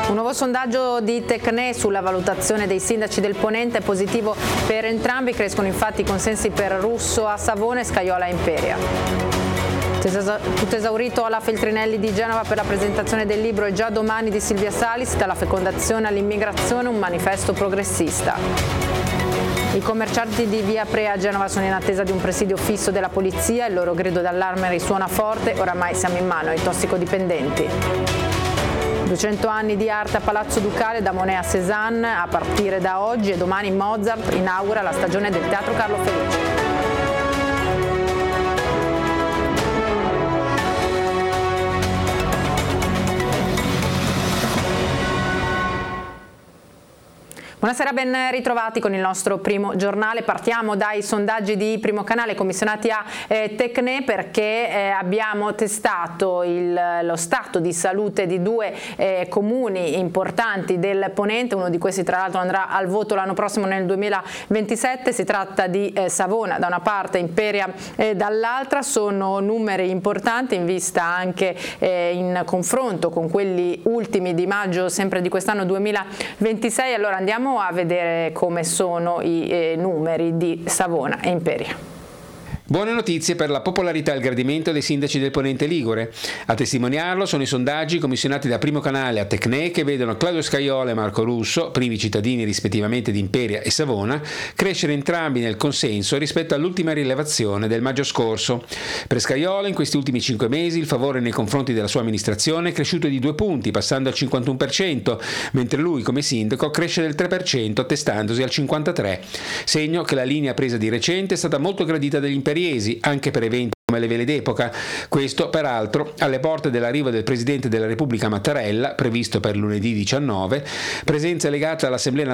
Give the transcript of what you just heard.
Un nuovo sondaggio di Tecne sulla valutazione dei sindaci del Ponente è positivo per entrambi, crescono infatti i consensi per Russo a Savona e Scajola a Imperia. Tutto esaurito alla Feltrinelli di Genova per la presentazione del libro E già domani di Silvia Salis, dalla fecondazione all'immigrazione, un manifesto progressista. I commercianti di via Prea a Genova sono in attesa di un presidio fisso della polizia, il loro grido d'allarme risuona forte, oramai siamo in mano ai tossicodipendenti. 200 anni di arte a Palazzo Ducale, da Monet a Cézanne, a partire da oggi e domani Mozart inaugura la stagione del Teatro Carlo Felice. Buonasera, ben ritrovati con il nostro primo giornale. Partiamo dai sondaggi di Primo Canale commissionati a Tecne, perché abbiamo testato lo stato di salute di due comuni importanti del Ponente. Uno di questi tra l'altro andrà al voto l'anno prossimo nel 2027, si tratta di Savona da una parte, Imperia dall'altra. Sono numeri importanti in vista anche in confronto con quelli ultimi di maggio sempre di quest'anno 2026. Allora andiamo a vedere come sono i numeri di Savona e Imperia. Buone notizie per la popolarità e il gradimento dei sindaci del Ponente Ligure. A testimoniarlo sono i sondaggi commissionati da Primo Canale a Tecne, che vedono Claudio Scajola e Marco Russo, primi cittadini rispettivamente di Imperia e Savona, crescere entrambi nel consenso rispetto all'ultima rilevazione del maggio scorso. Per Scajola in questi ultimi 5 mesi il favore nei confronti della sua amministrazione è cresciuto di 2 punti, passando al 51%, mentre lui come sindaco cresce del 3%, attestandosi al 53%, segno che la linea presa di recente è stata molto gradita dagli imperiesi, anche per eventi come le vele d'epoca. Questo, peraltro, alle porte dell'arrivo del Presidente della Repubblica Mattarella, previsto per lunedì 19, presenza legata all'Assemblea